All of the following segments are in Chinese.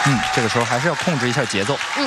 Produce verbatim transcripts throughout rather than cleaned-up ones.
嗯，这个时候还是要控制一下节奏。 嗯。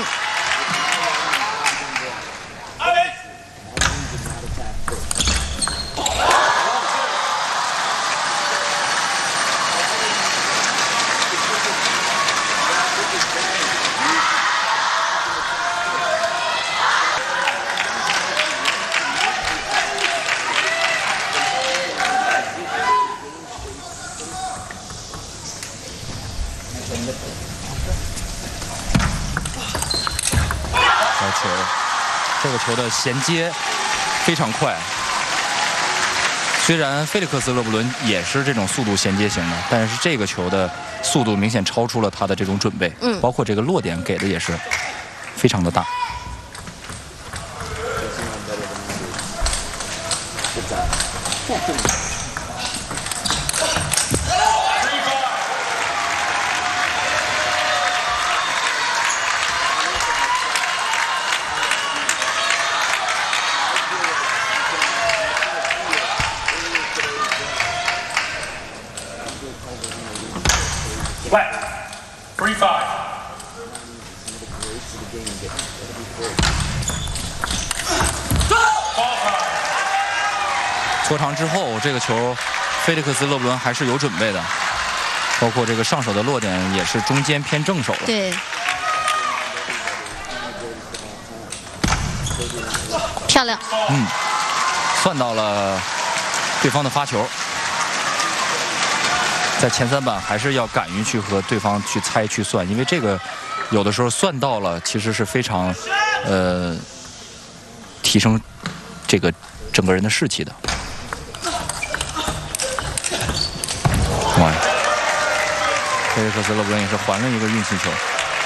球，这个球的衔接非常快。虽然菲利克斯·勒布伦也是这种速度衔接型的，但是这个球的速度明显超出了他的这种准备， 嗯， 包括这个落点给的也是非常的大。 Three five. 拖长之后，这个球，菲利克斯·勒布伦还是有准备的，包括这个上手的落点也是中间偏正手了。 对，漂亮。 嗯，算到了对方的发球。 在前三板还是要敢于去和对方去猜去算，因为这个有的时候算到了，其实是非常呃提升这个整个人的士气的。哇！菲利克斯·勒布伦也是还了一个运气球。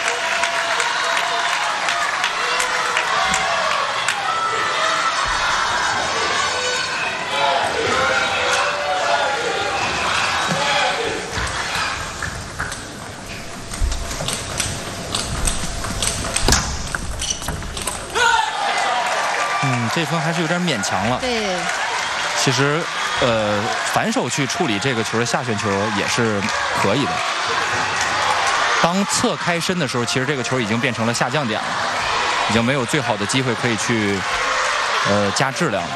嗯，这分还是有点勉强了。 对， 其实，呃，反手去处理这个球的下旋球也是可以的。当侧开身的时候，其实这个球已经变成了下降点了，已经没有最好的机会可以去，呃，加质量了。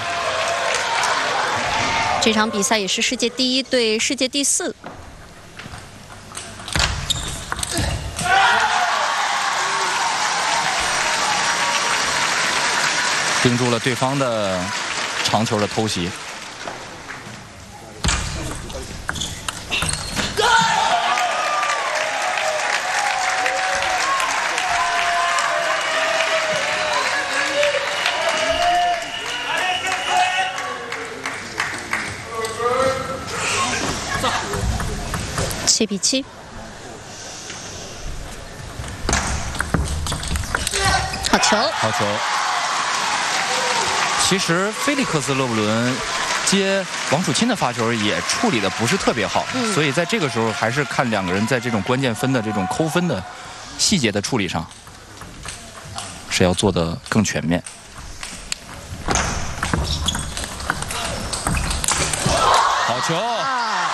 这场比赛也是世界第一对世界第四。 盯住了对方的长球的偷袭， 七比七，好球， 好球。 其实菲利克斯·勒布伦接王楚钦的发球也处理的不是特别好， 嗯、 所以在这个时候还是看两个人在这种关键分的这种抠分的细节的处理上是要做的更全面。好球！ 啊！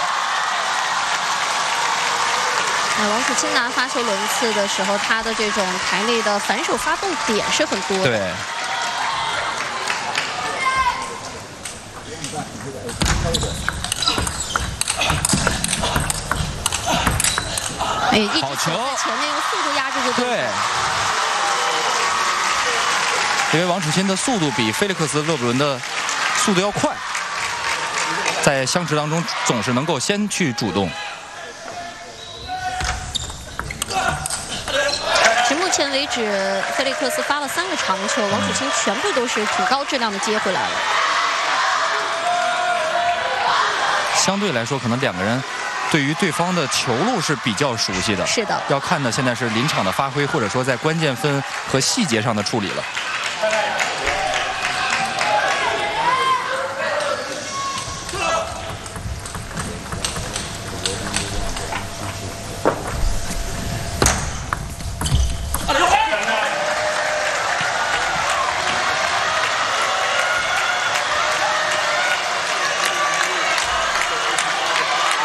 哎，王楚钦拿发球轮次的时候，他的这种台内的反手发动点是很多的。 对。 哎，一直好球！ 在前面用速度压制住对对，因为王楚钦的速度比菲利克斯·勒布伦的速度要快，在相持当中总是能够先去主动。 其实目前为止，菲利克斯发了三个长球，王楚钦全部都是挺高质量的接回来了。 相对来说，可能两个人。 对于对方的球路是比较熟悉的， 是的， 要看的现在是临场的发挥，或者说在关键分和细节上的处理了。